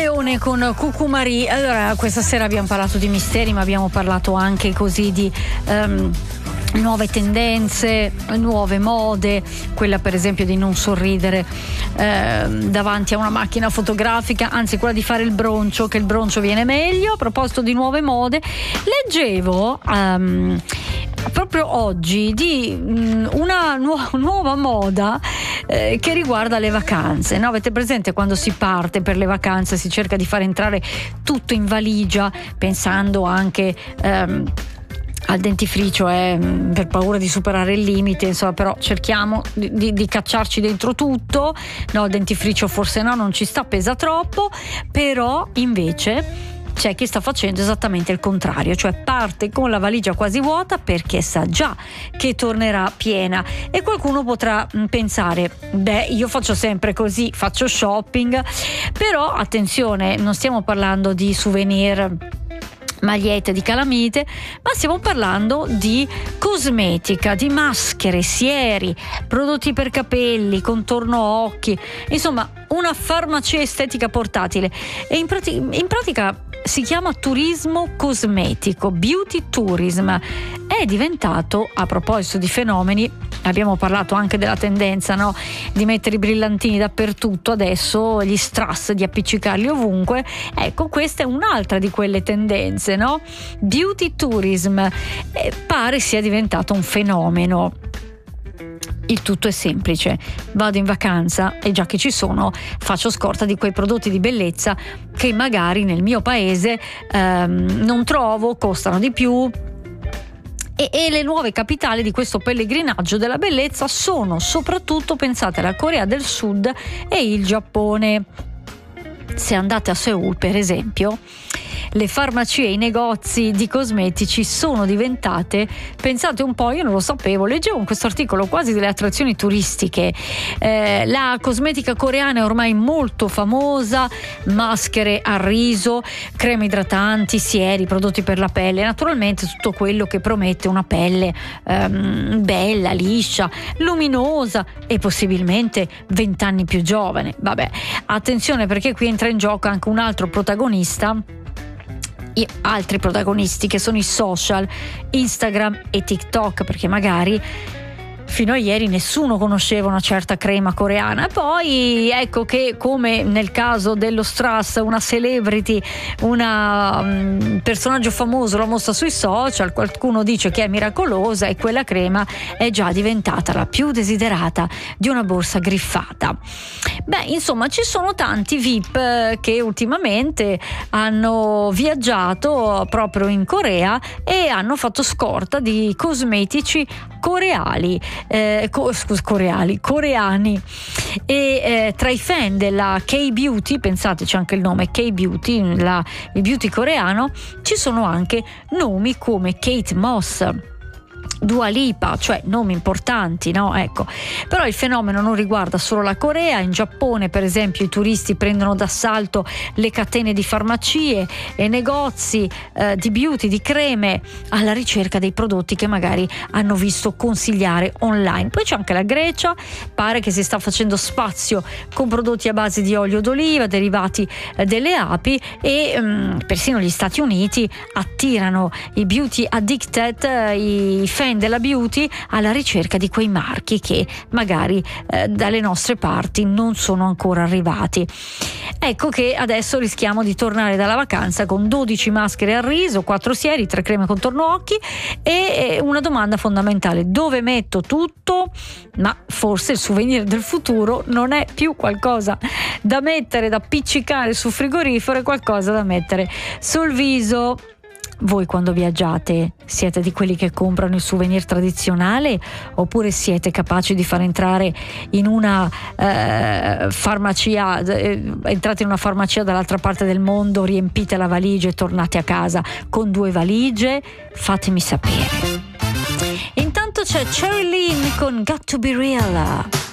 Leone con Cucumari. Allora, questa sera abbiamo parlato di misteri, ma abbiamo parlato anche così di nuove tendenze, nuove mode, quella per esempio di non sorridere davanti a una macchina fotografica, anzi quella di fare il broncio, che il broncio viene meglio. A proposito di nuove mode, leggevo proprio oggi di una nuova moda che riguarda le vacanze, no? Avete presente quando si parte per le vacanze, si cerca di far entrare tutto in valigia, pensando anche al dentifricio, per paura di superare il limite, insomma, però cerchiamo di cacciarci dentro tutto. No, il dentifricio forse no, non ci sta, pesa troppo. Però invece c'è chi sta facendo esattamente il contrario, cioè parte con la valigia quasi vuota perché sa già che tornerà piena. E qualcuno potrà pensare: beh, io faccio sempre così, faccio shopping. Però attenzione, non stiamo parlando di souvenir, magliette di calamite, ma stiamo parlando di cosmetica, di maschere, sieri, prodotti per capelli, contorno occhi, insomma una farmacia estetica portatile. E in pratica si chiama turismo cosmetico, beauty tourism. È diventato, a proposito di fenomeni, abbiamo parlato anche della tendenza, no, di mettere i brillantini dappertutto, adesso gli strass, di appiccicarli ovunque. Ecco, questa è un'altra di quelle tendenze, no? Beauty tourism pare sia diventato un fenomeno. Il tutto è semplice: vado in vacanza e già che ci sono faccio scorta di quei prodotti di bellezza che magari nel mio paese non trovo, costano di più. E le nuove capitali di questo pellegrinaggio della bellezza sono soprattutto, pensate, la Corea del Sud e il Giappone. Se andate a Seoul, per esempio, le farmacie e i negozi di cosmetici sono diventate, pensate un po', io non lo sapevo, leggevo in questo articolo, quasi delle attrazioni turistiche. La cosmetica coreana è ormai molto famosa: maschere a riso, creme idratanti, sieri, prodotti per la pelle, naturalmente tutto quello che promette una pelle bella, liscia, luminosa e possibilmente 20 anni più giovane. Vabbè, attenzione, perché qui entra in gioco anche un altro protagonista, altri protagonisti, che sono i social, Instagram e TikTok, perché magari fino a ieri nessuno conosceva una certa crema coreana. Poi ecco che, come nel caso dello strass, una celebrity, un personaggio famoso lo mostra sui social, qualcuno dice che è miracolosa e quella crema è già diventata la più desiderata di una borsa griffata. Beh, insomma, ci sono tanti VIP che ultimamente hanno viaggiato proprio in Corea e hanno fatto scorta di cosmetici coreani. E tra i fan della K-Beauty, pensate, c'è anche il nome K-Beauty, il beauty coreano, ci sono anche nomi come Kate Moss, Dua Lipa, cioè nomi importanti, no? Ecco. Però il fenomeno non riguarda solo la Corea. In Giappone, per esempio, i turisti prendono d'assalto le catene di farmacie e negozi di beauty, di creme, alla ricerca dei prodotti che magari hanno visto consigliare online. Poi c'è anche la Grecia, pare che si sta facendo spazio con prodotti a base di olio d'oliva, derivati delle api, e persino gli Stati Uniti attirano i beauty addicted, i fan della beauty, alla ricerca di quei marchi che magari dalle nostre parti non sono ancora arrivati. Ecco che adesso rischiamo di tornare dalla vacanza con 12 maschere al riso, 4 sieri, 3 creme contorno occhi e una domanda fondamentale: dove metto tutto? Ma forse il souvenir del futuro non è più qualcosa da mettere, da appiccicare sul frigorifero, è qualcosa da mettere sul viso. Voi quando viaggiate siete di quelli che comprano il souvenir tradizionale, oppure siete capaci di far entrare in una farmacia, entrate in una farmacia dall'altra parte del mondo, riempite la valigia e tornate a casa con 2 valigie? Fatemi sapere. Intanto c'è Cherry Lynn con Got to Be Real.